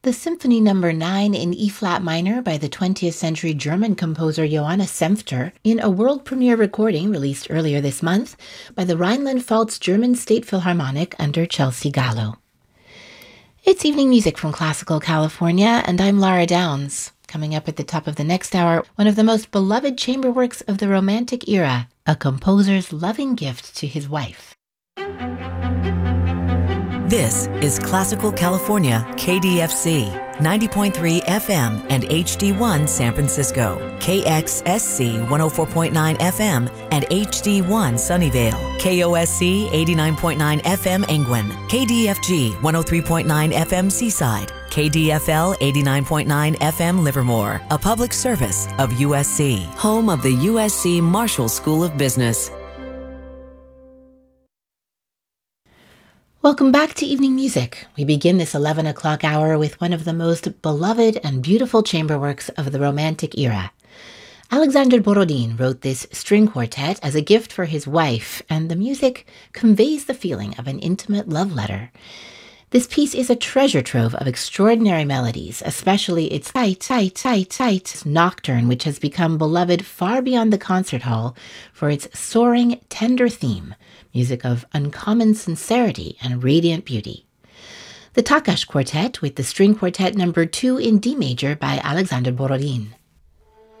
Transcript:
The Symphony Number 9 in E-flat minor by the 20th century German composer Johannes Senfter in a world premiere recording released earlier this month by the Rhineland-Pfalz German State Philharmonic under Chelsea Gallo. It's evening music from Classical California, and I'm Lara Downs. Coming up at the top of the next hour, one of the most beloved chamber works of the Romantic era, a composer's loving gift to his wife. This is Classical California, KDFC, 90.3 FM and HD1 San Francisco, KXSC 104.9 FM and HD1 Sunnyvale, KOSC 89.9 FM Angwin, KDFG 103.9 FM Seaside, KDFL 89.9 FM Livermore, a public service of USC, home of the USC Marshall School of Business. Welcome back to Evening Music. We begin this 11 o'clock hour with one of the most beloved and beautiful chamber works of the Romantic era. Alexander Borodin wrote this string quartet as a gift for his wife, and the music conveys the feeling of an intimate love letter. This piece is a treasure trove of extraordinary melodies, especially its tight nocturne, which has become beloved far beyond the concert hall for its soaring, tender theme, music of uncommon sincerity and radiant beauty. The Takács Quartet with the String Quartet Number 2 in D major by Alexander Borodin.